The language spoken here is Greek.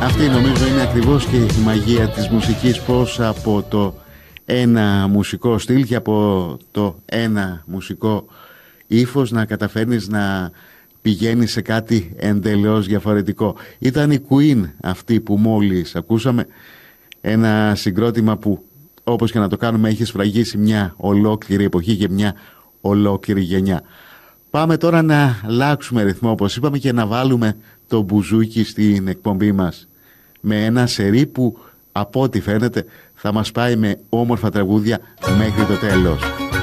Αυτή νομίζω είναι ακριβώς και η μαγεία της μουσικής, πως από το ένα μουσικό στυλ και από το ένα μουσικό ύφος να καταφέρνεις να πηγαίνεις σε κάτι εντελώς διαφορετικό. Ήταν η Queen αυτή που μόλις ακούσαμε, ένα συγκρότημα που όπως και να το κάνουμε έχει σφραγίσει μια ολόκληρη εποχή και μια ολόκληρη γενιά. Πάμε τώρα να αλλάξουμε ρυθμό όπως είπαμε και να βάλουμε το μπουζούκι στην εκπομπή μας με ένα σερί που από ό,τι φαίνεται θα μας πάει με όμορφα τραγούδια μέχρι το τέλος.